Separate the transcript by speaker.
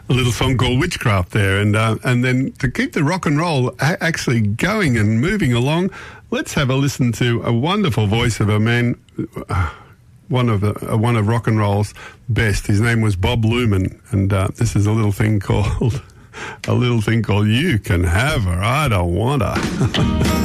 Speaker 1: a little song called Witchcraft there. And then to keep the rock and roll actually going and moving along, let's have a listen to a wonderful voice of a man, one of rock and roll's best. His name was Bob Luman, and this is a little thing called You Can Have Her, I Don't Want Her.